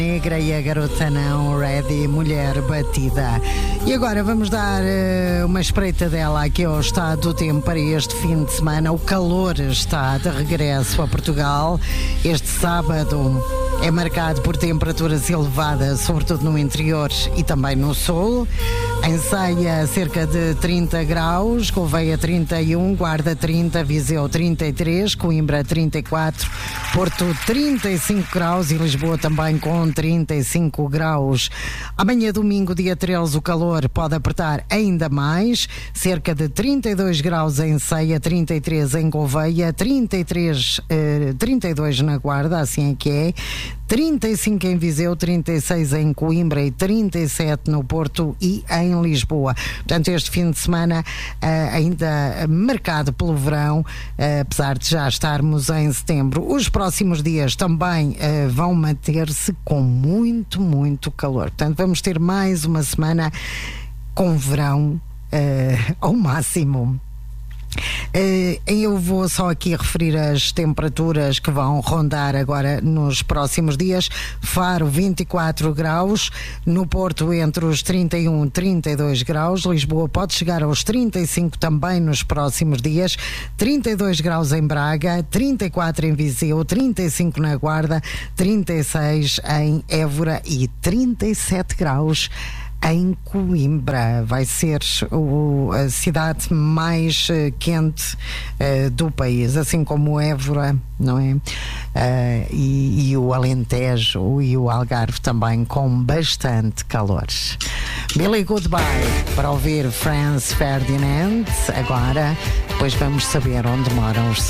Negra e a garota não, Ready, mulher batida. E agora vamos dar uma espreita dela aqui ao estado do tempo para este fim de semana. O calor está de regresso a Portugal. Este sábado é marcado por temperaturas elevadas, sobretudo no interior e também no sul. Em Ceia, cerca de 30 graus, Gouveia 31, Guarda 30, Viseu 33, Coimbra 34, Porto 35 graus e Lisboa também com 35 graus. Amanhã, domingo, dia 13, o calor pode apertar ainda mais, cerca de 32 graus em Ceia, 33 em Gouveia, 32 na Guarda, assim é que é, 35 em Viseu, 36 em Coimbra e 37 no Porto e em Lisboa. Portanto, este fim de semana ainda marcado pelo verão, apesar de já estarmos em setembro. Os próximos dias também vão manter-se com muito, muito calor. Portanto, vamos ter mais uma semana com verão ao máximo. Eu vou só aqui referir as temperaturas que vão rondar agora nos próximos dias. Faro 24 graus, no Porto entre os 31 e 32 graus, Lisboa pode chegar aos 35 também nos próximos dias, 32 graus em Braga, 34 em Viseu, 35 na Guarda, 36 em Évora e 37 graus em Coimbra. Vai ser a cidade mais quente do país, assim como Évora, não é? E o Alentejo e o Algarve também com bastante calor. Billy Goodbye para ouvir Franz Ferdinand agora, depois vamos saber onde moram os